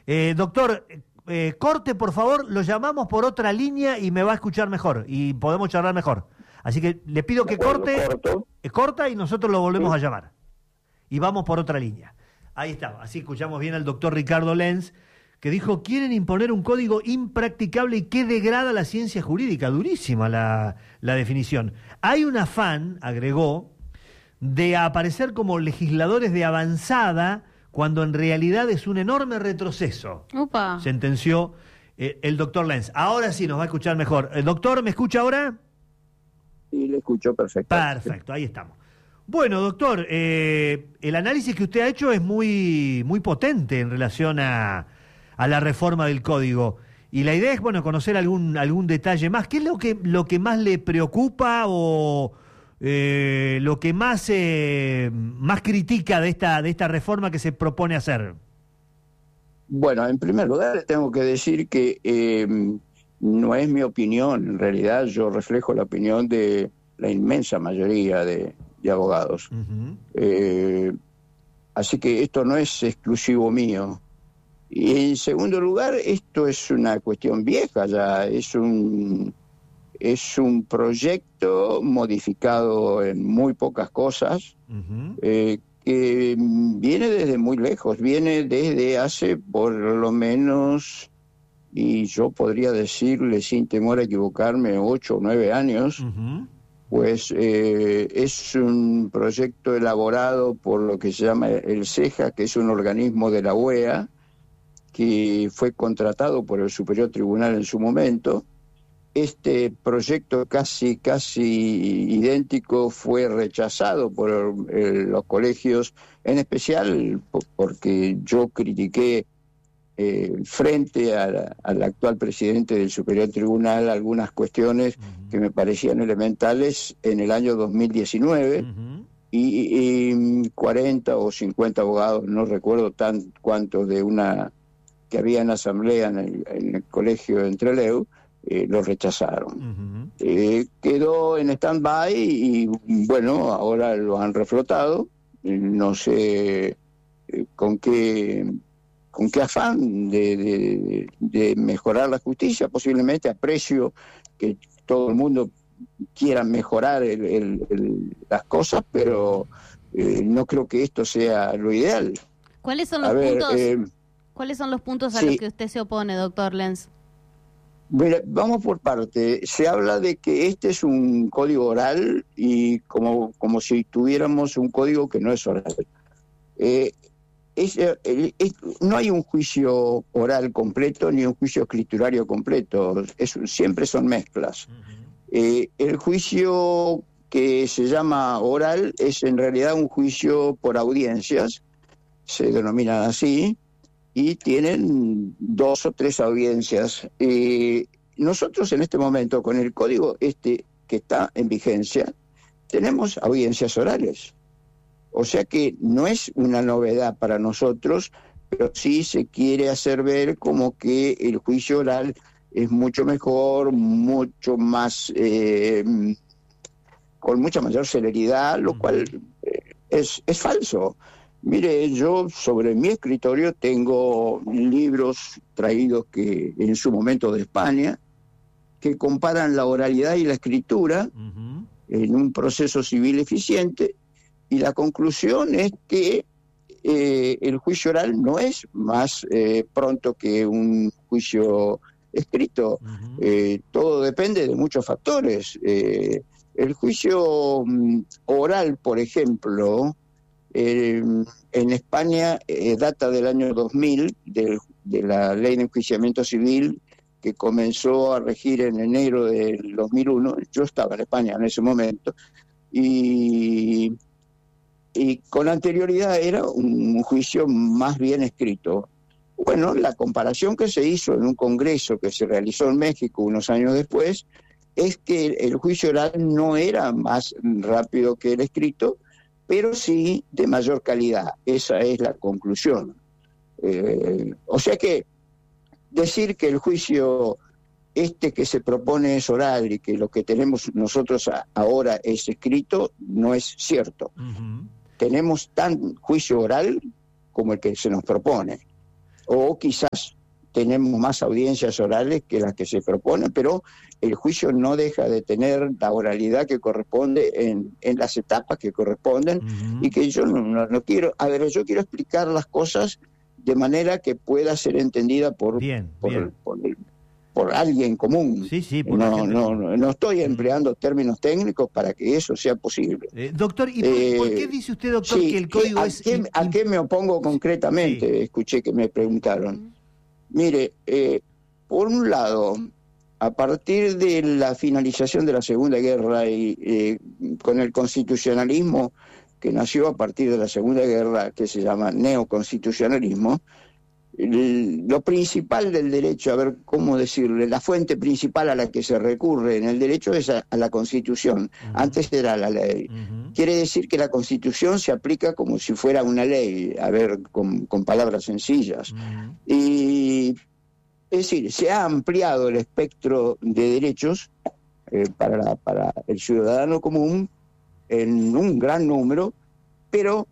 Doctor, corte por favor, lo llamamos por otra línea y me va a escuchar mejor y podemos charlar mejor. Así que le pido que corte, corta y nosotros lo volvemos a llamar. Y vamos por otra línea. Ahí está, así escuchamos bien al doctor Ricardo Lenz, que dijo, quieren imponer un código impracticable y que degrada la ciencia jurídica. Durísima la definición. Hay un afán, agregó, de aparecer como legisladores de avanzada cuando en realidad es un enorme retroceso. Upa. Sentenció el doctor Lenz. Ahora sí nos va a escuchar mejor. Doctor, ¿me escucha ahora? Sí, le escucho perfecto. Perfecto, ahí estamos. Bueno, doctor, el análisis que usted ha hecho es muy, muy potente en relación a la reforma del código. Y la idea es, bueno, conocer algún detalle más. ¿Qué es lo que más le preocupa o lo que más critica de esta reforma que se propone hacer? Bueno, en primer lugar tengo que decir que no es mi opinión. En realidad yo reflejo la opinión de la inmensa mayoría de abogados. Uh-huh. Así que esto no es exclusivo mío. Y en segundo lugar, esto es una cuestión vieja ya, es un proyecto modificado en muy pocas cosas, uh-huh. Que viene desde muy lejos, viene desde hace por lo menos, y yo podría decirle sin temor a equivocarme, 8 o 9 años, uh-huh. Pues es un proyecto elaborado por lo que se llama el CEJA, que es un organismo de la OEA, que fue contratado por el Superior Tribunal en su momento. Este proyecto casi idéntico fue rechazado por los colegios, en especial porque yo critiqué frente al actual presidente del Superior Tribunal algunas cuestiones uh-huh. que me parecían elementales en el año 2019, uh-huh. y 40 o 50 abogados, no recuerdo cuántos, de una que había en asamblea en el colegio de Entreleu, lo rechazaron. Uh-huh. Quedó en stand-by y bueno, ahora lo han reflotado, no sé con qué afán de mejorar la justicia. Posiblemente aprecio que todo el mundo quiera mejorar las cosas, pero no creo que esto sea lo ideal. ¿Cuáles son los puntos? ¿Cuáles son los puntos a los que usted se opone, doctor Lenz? Mira, vamos por parte. Se habla de que este es un código oral y como si tuviéramos un código que no es oral. No hay un juicio oral completo ni un juicio escriturario completo, siempre son mezclas. Uh-huh. El juicio que se llama oral es en realidad un juicio por audiencias, se denominan así, y tienen 2 o 3 audiencias. Nosotros en este momento, con el código que está en vigencia, tenemos audiencias orales. O sea que no es una novedad para nosotros, pero sí se quiere hacer ver como que el juicio oral es mucho mejor, mucho más, con mucha mayor celeridad, lo cual es falso. Mire, yo sobre mi escritorio tengo libros traídos en su momento de España, que comparan la oralidad y la escritura uh-huh. en un proceso civil eficiente. Y la conclusión es que el juicio oral no es más pronto que un juicio escrito. Uh-huh. Todo depende de muchos factores. El juicio oral, por ejemplo, en España data del año 2000, de la ley de enjuiciamiento civil, que comenzó a regir en enero del 2001. Yo estaba en España en ese momento. Y con anterioridad era un juicio más bien escrito. Bueno, la comparación que se hizo en un congreso que se realizó en México unos años después es que el juicio oral no era más rápido que el escrito, pero sí de mayor calidad. Esa es la conclusión. O sea que decir que el juicio que se propone es oral y que lo que tenemos nosotros ahora es escrito no es cierto. Uh-huh. Tenemos tan juicio oral como el que se nos propone. o quizás tenemos más audiencias orales que las que se proponen, pero el juicio no deja de tener la oralidad que corresponde en las etapas que corresponden, y que yo no quiero, yo quiero explicar las cosas de manera que pueda ser entendida por alguien común. Sí, no estoy empleando términos técnicos para que eso sea posible. Doctor, ¿y por qué dice usted, doctor, que el código es... ¿A qué me opongo concretamente? Sí. Escuché que me preguntaron. Mire, por un lado, a partir de la finalización de la Segunda Guerra y con el constitucionalismo que nació a partir de la Segunda Guerra, que se llama neoconstitucionalismo, lo principal del derecho, a ver cómo decirle, la fuente principal a la que se recurre en el derecho es a la Constitución. Antes era la ley. Quiere decir que la Constitución se aplica como si fuera una ley, a ver, con palabras sencillas. Y es decir, se ha ampliado el espectro de derechos para el ciudadano común en un gran número, pero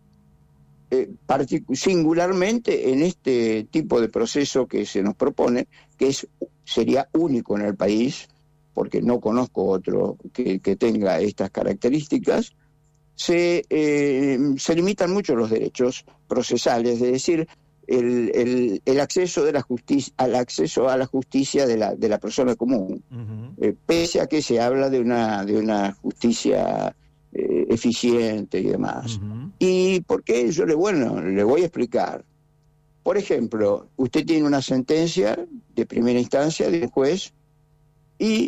singularmente en este tipo de proceso que se nos propone, que sería único en el país, porque no conozco otro que tenga estas características, se limitan mucho los derechos procesales, es decir, el acceso de la justicia, al acceso a la justicia de la persona común, pese a que se habla de una justicia eficiente y demás. ¿Y por qué? Yo le voy a explicar. Por ejemplo, usted tiene una sentencia de primera instancia de un juez y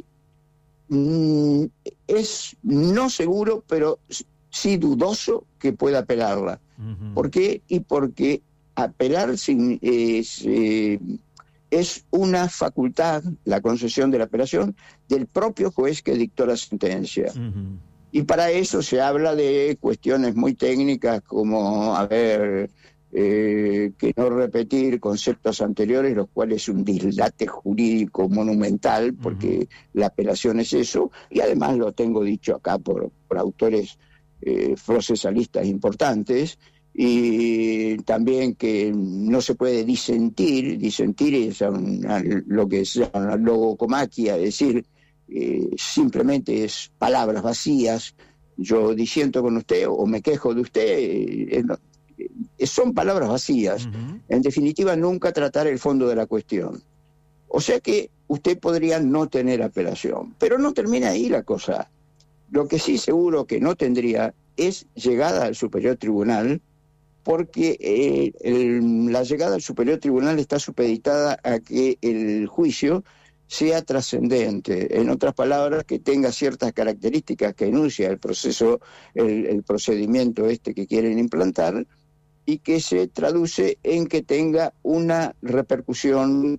es no seguro, pero sí dudoso que pueda apelarla. ¿Por qué? Y porque apelar es una facultad, la concesión de la apelación, del propio juez que dictó la sentencia. Y para eso se habla de cuestiones muy técnicas como, que no repetir conceptos anteriores, los cuales es un dislate jurídico monumental, porque la apelación es eso, y además lo tengo dicho acá por autores procesalistas importantes, y también que no se puede disentir es lo que se llama logocomaquia, es decir, simplemente es palabras vacías. Yo disiento con usted o me quejo de usted, son palabras vacías. En definitiva, nunca tratar el fondo de la cuestión. O sea que usted podría no tener apelación, pero no termina ahí la cosa. Lo que sí seguro que no tendría es llegada al Superior Tribunal, porque la llegada al Superior Tribunal está supeditada a que el juicio sea trascendente, en otras palabras, que tenga ciertas características que enuncia el proceso, el procedimiento que quieren implantar, y que se traduce en que tenga una repercusión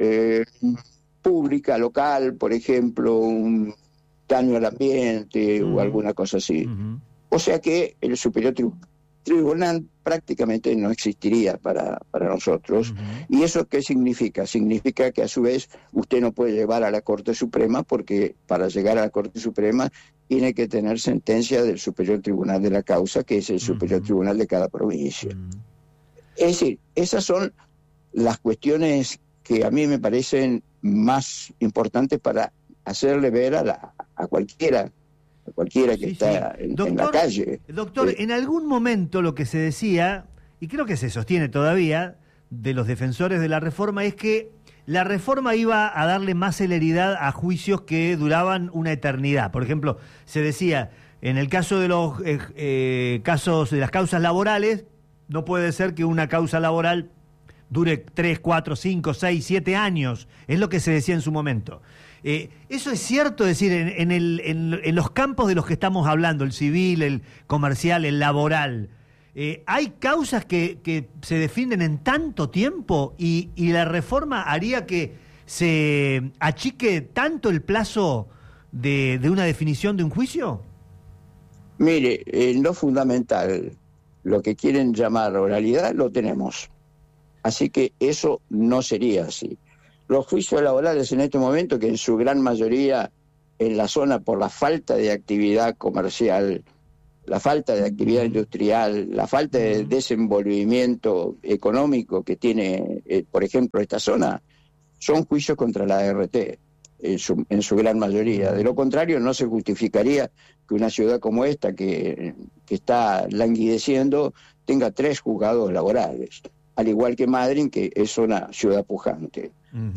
pública, local, por ejemplo, un daño al ambiente o alguna cosa así. O sea que el Superior Tribunal prácticamente no existiría para nosotros. ¿Y eso qué significa? Significa que a su vez usted no puede llevar a la Corte Suprema, porque para llegar a la Corte Suprema tiene que tener sentencia del Superior Tribunal de la causa, que es el Superior Tribunal de cada provincia. Es decir, esas son las cuestiones que a mí me parecen más importantes para hacerle ver a cualquiera que está en la calle. Doctor, en algún momento lo que se decía, y creo que se sostiene todavía, de los defensores de la reforma, es que la reforma iba a darle más celeridad a juicios que duraban una eternidad. Por ejemplo, se decía, en el caso de los casos de las causas laborales, no puede ser que una causa laboral dure 3, 4, 5, 6, 7 años. Es lo que se decía en su momento. ¿Eso es cierto? Es decir, en los campos de los que estamos hablando, el civil, el comercial, el laboral, ¿hay causas que se defienden en tanto tiempo y la reforma haría que se achique tanto el plazo de una definición de un juicio? Mire, lo fundamental, lo que quieren llamar oralidad, lo tenemos. Así que eso no sería así. Los juicios laborales en este momento, que en su gran mayoría en la zona por la falta de actividad comercial la falta de actividad industrial, la falta de desenvolvimiento económico que tiene, por ejemplo, esta zona, son juicios contra la ART en su gran mayoría. De lo contrario, no se justificaría que una ciudad como esta, que está languideciendo, tenga 3 juzgados laborales, al igual que Madryn, que es una ciudad pujante.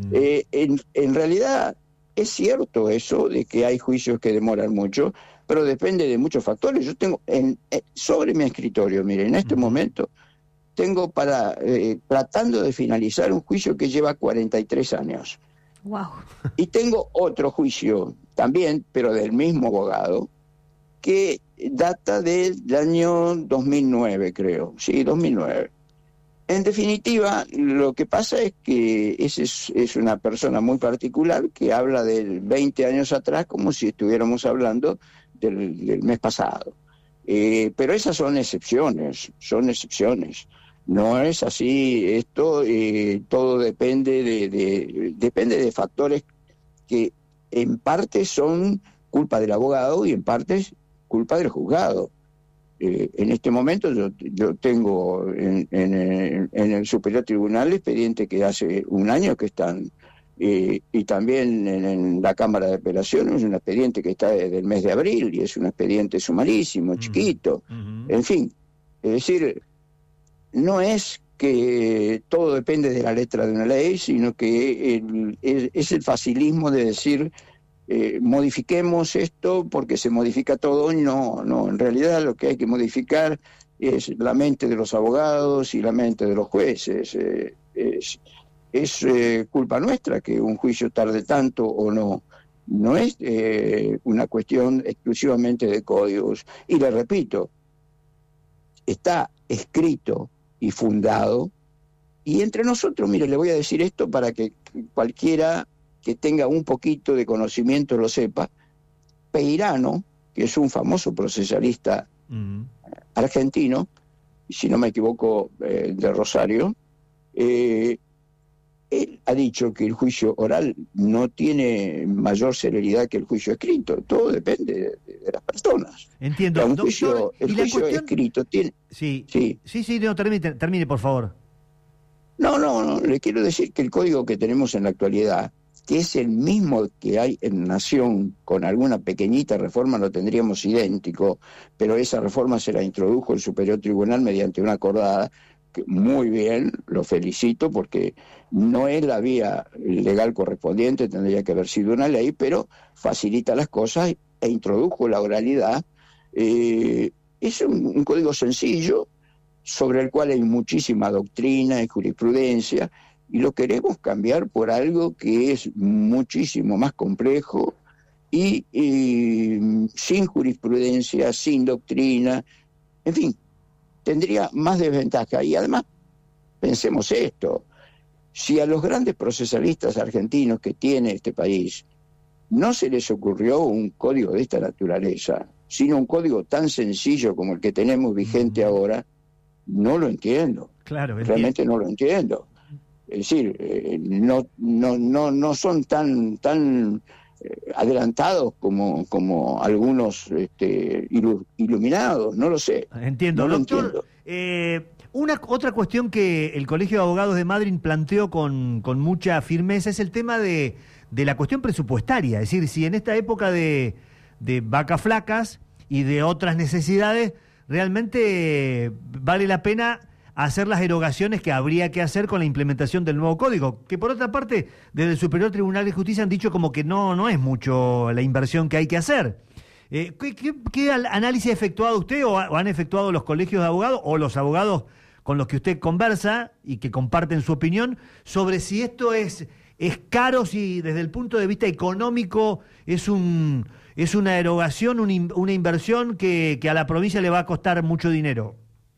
En realidad, es cierto eso de que hay juicios que demoran mucho, pero depende de muchos factores. Yo tengo sobre mi escritorio, mire, en este momento tengo tratando de finalizar un juicio que lleva 43 años. Wow. Y tengo otro juicio también, pero del mismo abogado, que data del año 2009, creo. Sí, 2009. En definitiva, lo que pasa es que es una persona muy particular que habla de 20 años atrás como si estuviéramos hablando del mes pasado. Pero esas son excepciones. No es así esto, todo depende de factores que en parte son culpa del abogado y en parte es culpa del juzgado. En este momento yo tengo en el Superior Tribunal expedientes que hace un año que están, y también en la Cámara de Apelaciones un expediente que está desde el mes de abril y es un expediente sumarísimo, chiquito. En fin, es decir, no es que todo depende de la letra de una ley, sino que es el facilismo de decir modifiquemos esto porque se modifica todo. Y no, en realidad lo que hay que modificar es la mente de los abogados y la mente de los jueces. Es culpa nuestra que un juicio tarde tanto o no. No es una cuestión exclusivamente de códigos. Y le repito, está escrito y fundado, y entre nosotros, mire, le voy a decir esto para que cualquiera que tenga un poquito de conocimiento lo sepa. Peirano, que es un famoso procesalista argentino, si no me equivoco, de Rosario, él ha dicho que el juicio oral no tiene mayor celeridad que el juicio escrito. Todo depende de las personas. Entiendo. El juicio escrito tiene... Sí, no, termine, por favor. No, le quiero decir que el código que tenemos en la actualidad, que es el mismo que hay en Nación, con alguna pequeñita reforma lo tendríamos idéntico, pero esa reforma se la introdujo el Superior Tribunal mediante una acordada, que muy bien, lo felicito, porque no es la vía legal correspondiente, tendría que haber sido una ley, pero facilita las cosas e introdujo la oralidad. Es un código sencillo, sobre el cual hay muchísima doctrina y jurisprudencia, y lo queremos cambiar por algo que es muchísimo más complejo y sin jurisprudencia, sin doctrina, en fin, tendría más desventaja. Y además, pensemos esto, si a los grandes procesalistas argentinos que tiene este país no se les ocurrió un código de esta naturaleza, sino un código tan sencillo como el que tenemos vigente ahora, no lo entiendo. Claro, realmente no lo entiendo. Es decir, no son tan adelantados como algunos iluminados, no lo sé. Entiendo, no doctor. Otra cuestión que el Colegio de Abogados de Madryn planteó con mucha firmeza es el tema de la cuestión presupuestaria. Es decir, si en esta época de vacas flacas y de otras necesidades, realmente vale la pena hacer las erogaciones que habría que hacer con la implementación del nuevo código, que por otra parte, desde el Superior Tribunal de Justicia han dicho como que no es mucho la inversión que hay que hacer. ¿Qué análisis ha efectuado usted o han efectuado los colegios de abogados o los abogados con los que usted conversa y que comparten su opinión sobre si esto es caro, si desde el punto de vista económico es una erogación, una inversión que a la provincia le va a costar mucho dinero?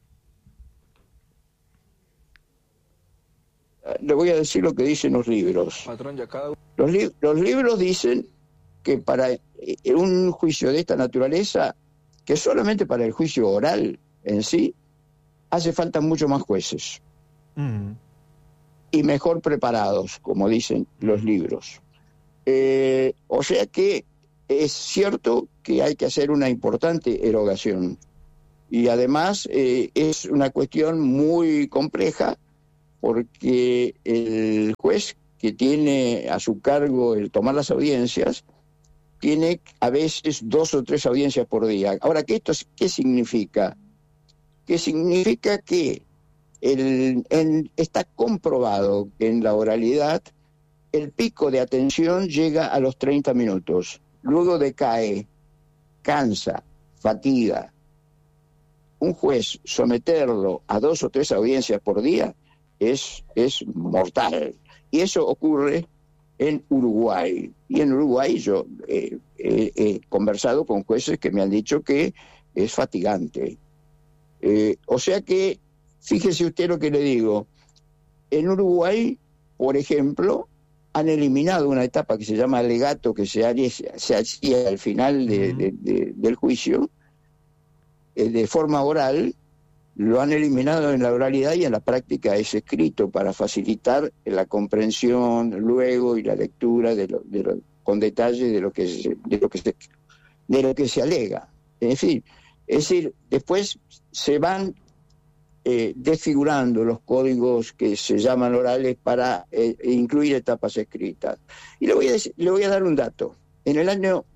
Le voy a decir lo que dicen los libros. Patrón, los libros dicen que para un juicio de esta naturaleza, que solamente para el juicio oral en sí, hace falta mucho más jueces. Y mejor preparados, como dicen los libros. O sea que es cierto que hay que hacer una importante erogación. Y además es una cuestión muy compleja porque el juez que tiene a su cargo el tomar las audiencias tiene a veces 2 o 3 audiencias por día. Ahora, ¿qué significa? Que significa que está comprobado que en la oralidad el pico de atención llega a los 30 minutos, luego decae, cansa, fatiga. Un juez someterlo a 2 o 3 audiencias por día es mortal. Y eso ocurre en Uruguay. Y en Uruguay yo he conversado con jueces que me han dicho que es fatigante. O sea que, fíjese usted lo que le digo, en Uruguay, por ejemplo, han eliminado una etapa que se llama alegato, que se hacía al final del juicio, de forma oral. Lo han eliminado en la oralidad y en la práctica es escrito para facilitar la comprensión luego y la lectura con detalle de lo que se alega. En fin, es decir, después se van desfigurando los códigos que se llaman orales para incluir etapas escritas. Y le voy a dar un dato. En el año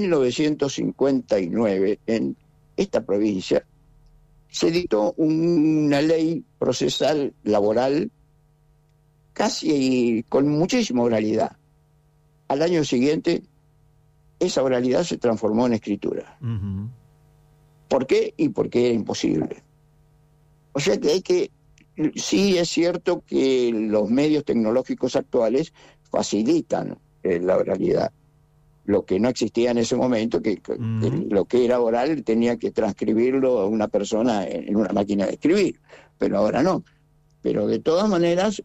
1959, en esta provincia, se dictó una ley procesal laboral casi con muchísima oralidad. Al año siguiente, esa oralidad se transformó en escritura. Uh-huh. ¿Por qué? Y porque era imposible. O sea que sí es cierto que los medios tecnológicos actuales facilitan la oralidad. Lo que no existía en ese momento, que lo que era oral tenía que transcribirlo a una persona en una máquina de escribir, pero ahora no. Pero de todas maneras,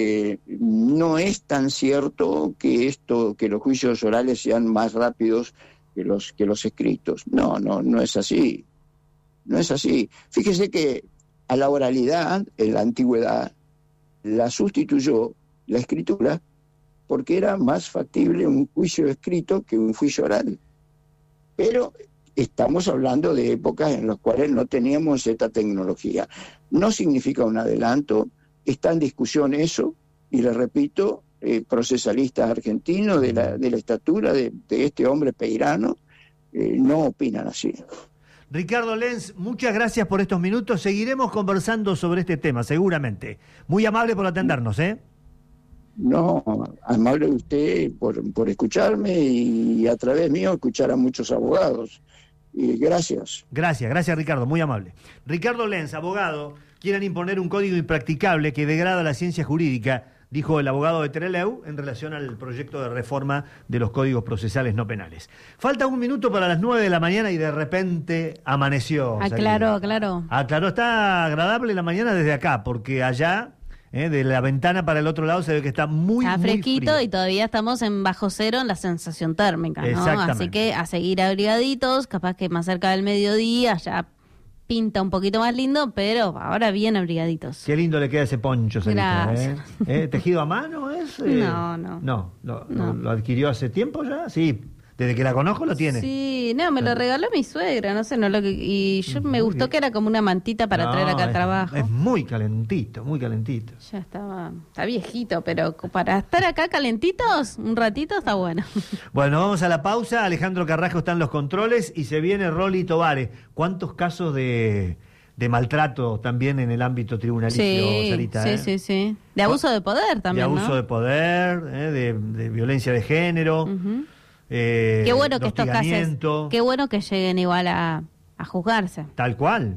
no es tan cierto que los juicios orales sean más rápidos que los escritos. No es así. No es así. Fíjese que a la oralidad, en la antigüedad, la sustituyó la escritura, porque era más factible un juicio escrito que un juicio oral. Pero estamos hablando de épocas en las cuales no teníamos esta tecnología. No significa un adelanto, está en discusión eso, y le repito, procesalistas argentinos de la estatura de este hombre Peirano no opinan así. Ricardo Lenz, muchas gracias por estos minutos. Seguiremos conversando sobre este tema, seguramente. Muy amable por atendernos, ¿eh? No, amable usted por escucharme y a través mío escuchar a muchos abogados. Y gracias. Gracias Ricardo, muy amable. Ricardo Lenz, abogado, quieren imponer un código impracticable que degrada la ciencia jurídica, dijo el abogado de Trelew en relación al proyecto de reforma de los códigos procesales no penales. Falta 1 minuto para las 9 de la mañana y de repente amaneció. Aclaró. Aclaró, está agradable la mañana desde acá, porque allá... de la ventana para el otro lado se ve que está muy fresquito frío. Y todavía estamos en bajo cero en la sensación térmica, ¿no? Exactamente. Así que a seguir abrigaditos, capaz que más cerca del mediodía ya pinta un poquito más lindo, pero ahora bien abrigaditos. Qué lindo le queda ese poncho, Sarita. Gracias. ¿Tejido a mano es? No. ¿Lo adquirió hace tiempo ya? Sí. Desde que la conozco lo tiene. Sí, me lo regaló mi suegra, no sé, y yo me gustó que era como una mantita para traer acá al trabajo. Es muy calentito. Ya está viejito, pero para estar acá calentitos un ratito está bueno. Bueno, vamos a la pausa. Alejandro Carrasco está en los controles y se viene Rolly Tovares. ¿Cuántos casos de maltrato también en el ámbito tribunalicio, Sarita? Sí. De abuso de poder también, de abuso de poder, de violencia de género. Uh-huh. Qué bueno que estos casos, qué bueno que lleguen igual a juzgarse. Tal cual.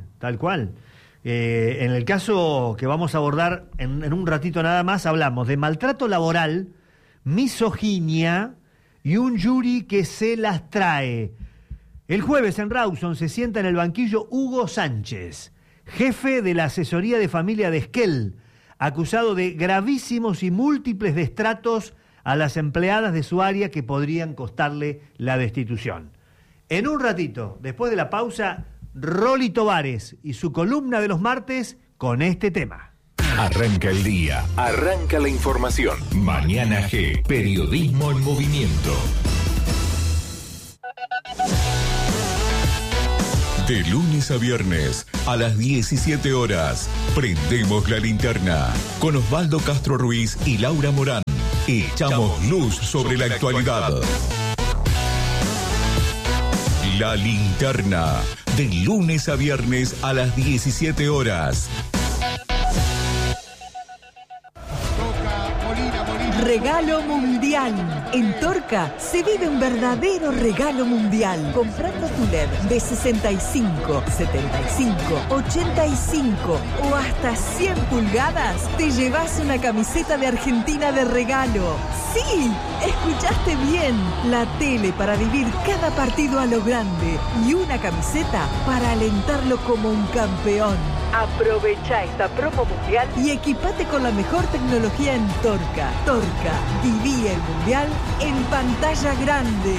En el caso que vamos a abordar en un ratito nada más, hablamos de maltrato laboral, misoginia y un jury que se las trae. El jueves en Rawson se sienta en el banquillo Hugo Sánchez, jefe de la asesoría de familia de Esquel, acusado de gravísimos y múltiples destratos a las empleadas de su área que podrían costarle la destitución. En un ratito, después de la pausa, Rolly Tovares y su columna de los martes con este tema. Arranca el día, arranca la información. Mañana G, periodismo en movimiento. De lunes a viernes a las 17 horas, prendemos la linterna con Osvaldo Castro Ruiz y Laura Morán. Echamos luz sobre la actualidad. La linterna, de lunes a viernes a las 17 horas. Regalo mundial. En Torca se vive un verdadero regalo mundial. Comprando tu LED de 65, 75, 85 o hasta 100 pulgadas, te llevas una camiseta de Argentina de regalo. ¡Sí! Escuchaste bien. La tele para vivir cada partido a lo grande y una camiseta para alentarlo como un campeón. Aprovecha esta promo mundial y equipate con la mejor tecnología en Torca. Torca, viví el mundial en pantalla grande.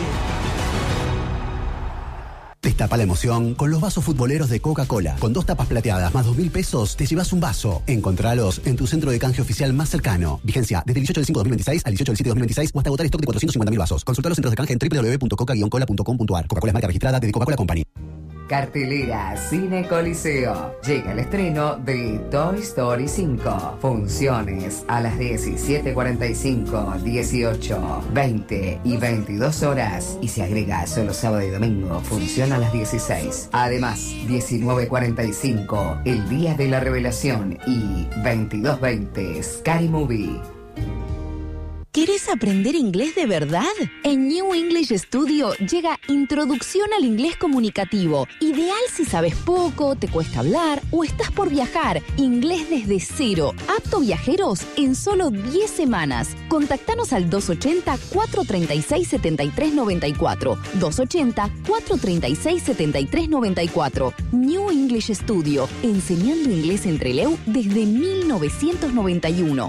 Destapa la emoción con los vasos futboleros de Coca-Cola. Con 2 tapas plateadas más 2.000 pesos, te llevas un vaso. Encontralos en tu centro de canje oficial más cercano. Vigencia desde el 18 del 5 de 2026 al 18 del 7 de 2026 o hasta agotar stock de 450.000 vasos. Consulta los centros de canje en www.coca-cola.com.ar. Coca-Cola es marca registrada de Coca-Cola Company. Cartelera Cine Coliseo. Llega el estreno de Toy Story 5. Funciones a las 17:45, 18, 20 y 22 horas. Y se agrega solo sábado y domingo. Función a las 16. Además, 19:45, el día de la revelación. Y 22:20, Scary Movie. ¿Quieres aprender inglés de verdad? En New English Studio llega Introducción al Inglés Comunicativo. Ideal si sabes poco, te cuesta hablar o estás por viajar. Inglés desde cero. Apto viajeros en solo 10 semanas. Contactanos al 280-436-7394. 280-436-7394. New English Studio. Enseñando inglés en Trelew desde 1991.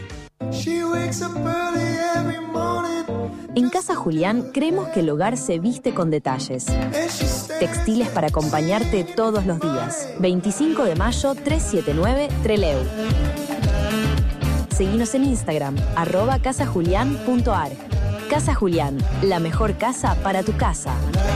En Casa Julián creemos que el hogar se viste con detalles. Textiles para acompañarte todos los días. 25 de mayo 379 Trelew. Seguinos en Instagram, @casajulián.ar. Casa Julián, la mejor casa para tu casa.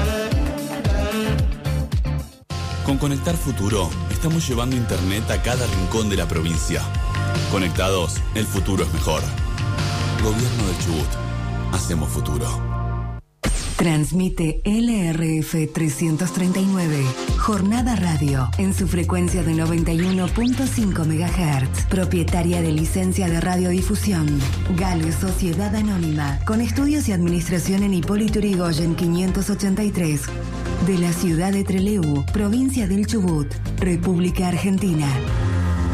Con Conectar Futuro, estamos llevando internet a cada rincón de la provincia. Conectados, el futuro es mejor. Gobierno del Chubut. Hacemos futuro. Transmite LRF 339, Jornada Radio, en su frecuencia de 91.5 MHz, propietaria de licencia de radiodifusión. Gale Sociedad Anónima, con estudios y administración en Hipólito Yrigoyen 583, de la ciudad de Trelew, provincia del Chubut, República Argentina.